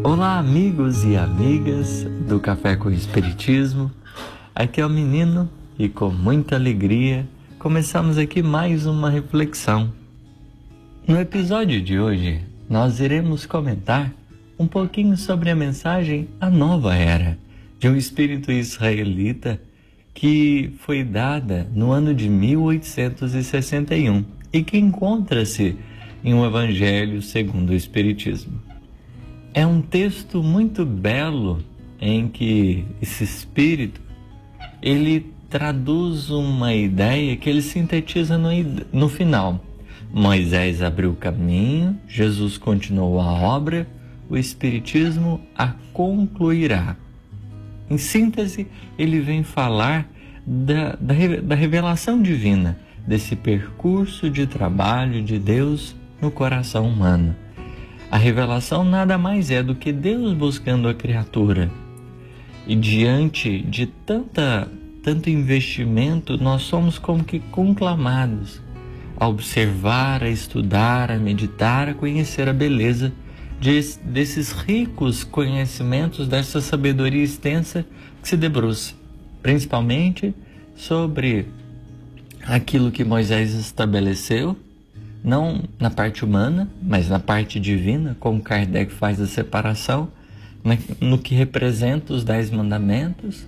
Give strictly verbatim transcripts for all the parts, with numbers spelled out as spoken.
Olá, amigos e amigas do Café com Espiritismo. Aqui é o Menino e com muita alegria começamos aqui mais uma reflexão. No episódio de hoje, nós iremos comentar um pouquinho sobre a mensagem A Nova Era, de um espírito israelita que foi dada no ano de mil oitocentos e sessenta e um e que encontra-se em um Evangelho segundo o Espiritismo. É um texto muito belo em que esse espírito ele traduz uma ideia que ele sintetiza no, no final. Moisés abriu o caminho, Jesus continuou a obra, o Espiritismo a concluirá. Em síntese, ele vem falar da, da, da revelação divina, desse percurso de trabalho de Deus no coração humano. A revelação nada mais é do que Deus buscando a criatura. E diante de tanta, tanto investimento, nós somos como que conclamados a observar, a estudar, a meditar, a conhecer a beleza de, desses ricos conhecimentos, dessa sabedoria extensa que se debruça, principalmente sobre aquilo que Moisés estabeleceu, não na parte humana, mas na parte divina, como Kardec faz a separação, no que representa os Dez Mandamentos.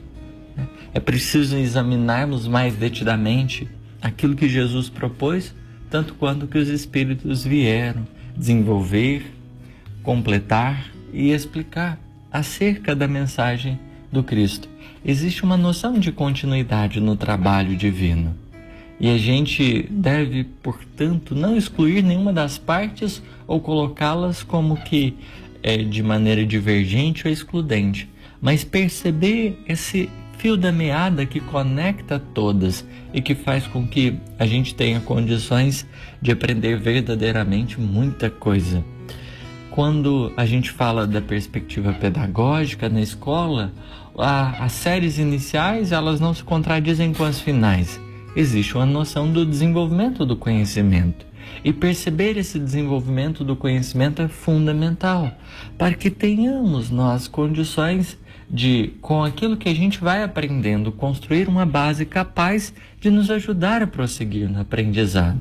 É preciso examinarmos mais detidamente aquilo que Jesus propôs, tanto quanto que os Espíritos vieram desenvolver, completar e explicar acerca da mensagem do Cristo. Existe uma noção de continuidade no trabalho divino. E a gente deve, portanto, não excluir nenhuma das partes ou colocá-las como que é, de maneira divergente ou excludente, mas perceber esse fio da meada que conecta todas e que faz com que a gente tenha condições de aprender verdadeiramente muita coisa. Quando a gente fala da perspectiva pedagógica na escola, a, as séries iniciais elas não se contradizem com as finais. Existe uma noção do desenvolvimento do conhecimento. E perceber esse desenvolvimento do conhecimento é fundamental para que tenhamos nós condições de, com aquilo que a gente vai aprendendo, construir uma base capaz de nos ajudar a prosseguir no aprendizado.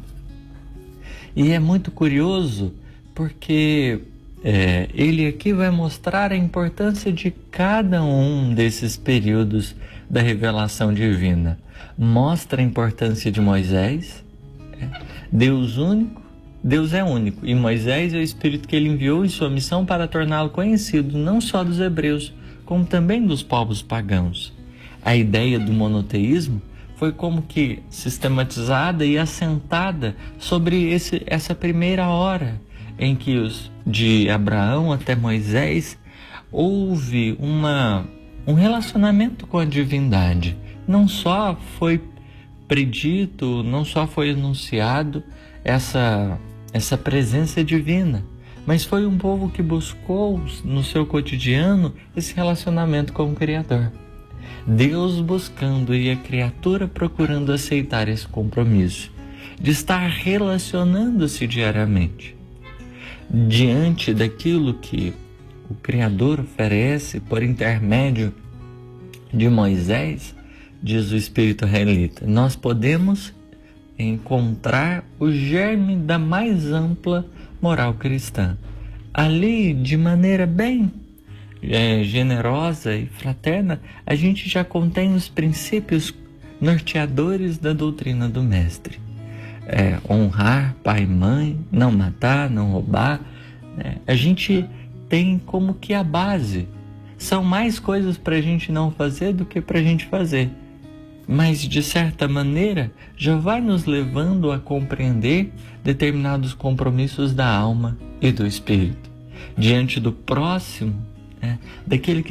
E é muito curioso porque é, ele aqui vai mostrar a importância de cada um desses períodos da revelação divina. Mostra a importância de Moisés, Deus único, Deus é único, e Moisés é o Espírito que ele enviou em sua missão para torná-lo conhecido, não só dos hebreus, como também dos povos pagãos. A ideia do monoteísmo foi como que sistematizada e assentada sobre esse, essa primeira hora, em que os, de Abraão até Moisés houve uma, um relacionamento com a divindade. Não só foi predito, não só foi anunciado essa, essa presença divina, mas foi um povo que buscou no seu cotidiano esse relacionamento com o Criador. Deus buscando e a criatura procurando aceitar esse compromisso de estar relacionando-se diariamente. Diante daquilo que o Criador oferece por intermédio de Moisés, diz o Espírito israelita, nós podemos encontrar o germe da mais ampla moral cristã. Ali, de maneira bem é, generosa e fraterna, a gente já contém os princípios norteadores da doutrina do Mestre. É, honrar pai e mãe, não matar, não roubar. É, a gente tem como que a base. São mais coisas para a gente não fazer do que para a gente fazer. Mas, de certa maneira, já vai nos levando a compreender determinados compromissos da alma e do espírito. Diante do próximo, né, daquele que